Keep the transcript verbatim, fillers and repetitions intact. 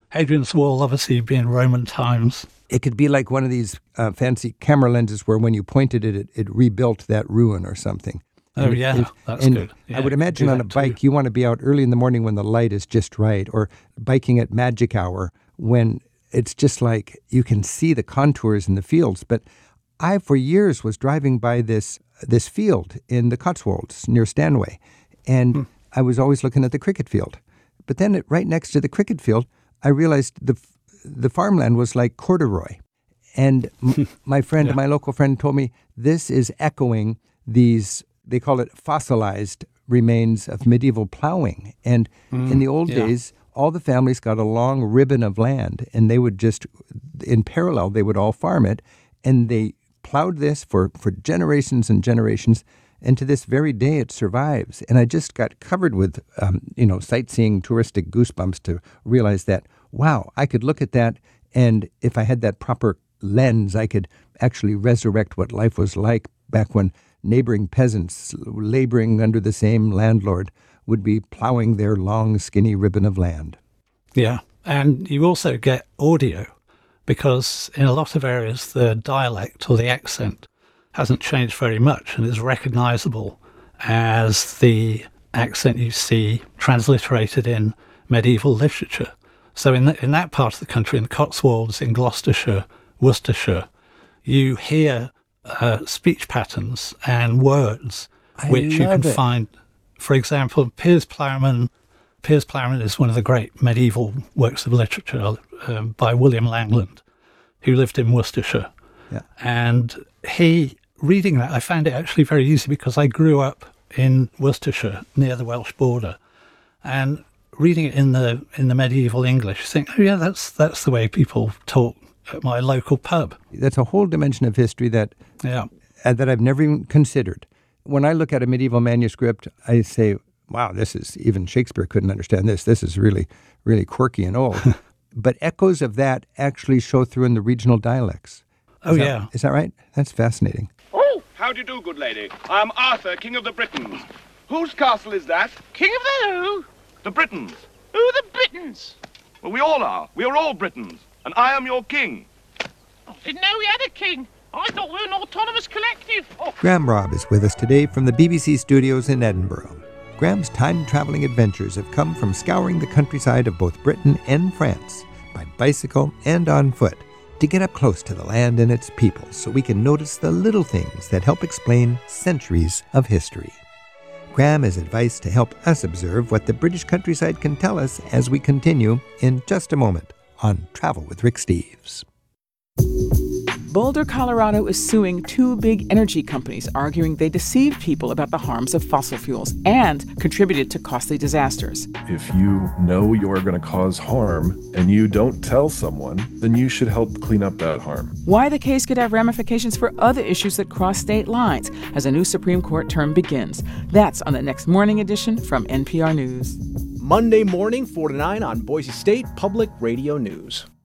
Hadrian's Wall, obviously, being Roman times. It could be like one of these uh, fancy camera lenses where when you pointed it, it, it rebuilt that ruin or something. Oh, and yeah, it, that's and good. Yeah, I would imagine on a bike, too. You want to be out early in the morning when the light is just right, or biking at magic hour when it's just like you can see the contours in the fields. But I, for years, was driving by this this field in the Cotswolds near Stanway, and hmm. I was always looking at the cricket field. But then it, right next to the cricket field, I realized the the farmland was like corduroy. And m- my friend, yeah. my local friend told me this is echoing these, they call it fossilized remains of medieval plowing. And mm, in the old yeah. days, all the families got a long ribbon of land, and they would just, in parallel, they would all farm it. And they plowed this for, for generations and generations. And to this very day, it survives. And I just got covered with, um, you know, sightseeing, touristic goosebumps to realize that, wow, I could look at that, and if I had that proper lens, I could actually resurrect what life was like back when neighboring peasants laboring under the same landlord would be plowing their long, skinny ribbon of land. Yeah, and you also get audio, because in a lot of areas, the dialect or the accent hasn't changed very much and is recognizable as the accent you see transliterated in medieval literature. So in, the, in that part of the country, in the Cotswolds, in Gloucestershire, Worcestershire, you hear uh, speech patterns and words I which you can it. find. For example, Piers Plowman, Piers Plowman is one of the great medieval works of literature um, by William Langland, who lived in Worcestershire. Yeah. And he, reading that, I found it actually very easy because I grew up in Worcestershire near the Welsh border. And reading it in the in the medieval English, you think, oh yeah, that's that's the way people talk at my local pub. That's a whole dimension of history that yeah. uh, that I've never even considered. When I look at a medieval manuscript, I say, wow, this is, even Shakespeare couldn't understand this. This is really, really quirky and old. But echoes of that actually show through in the regional dialects. Oh, is that, yeah. Is that right? That's fascinating. Oh, how do you do, good lady? I am Arthur, King of the Britons. Whose castle is that? King of the who? The Britons. Who are the Britons? Well, we all are. We are all Britons. And I am your king. I didn't know we had a king. I thought we were an autonomous collective. Oh. Graham Robb is with us today from the B B C studios in Edinburgh. Graham's time-traveling adventures have come from scouring the countryside of both Britain and France by bicycle and on foot to get up close to the land and its people so we can notice the little things that help explain centuries of history. Graham has advice to help us observe what the British countryside can tell us as we continue in just a moment on Travel with Rick Steves. Boulder, Colorado is suing two big energy companies, arguing they deceived people about the harms of fossil fuels and contributed to costly disasters. If you know you're going to cause harm and you don't tell someone, then you should help clean up that harm. Why the case could have ramifications for other issues that cross state lines as a new Supreme Court term begins. That's on the next Morning Edition from N P R News. Monday morning, four to nine on Boise State Public Radio News.